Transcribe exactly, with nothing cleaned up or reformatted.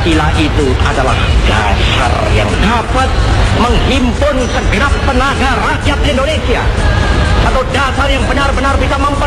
Pancasila itu adalah dasar yang dapat menghimpun segenap tenaga rakyat Indonesia. Satu dasar yang benar-benar bisa membangun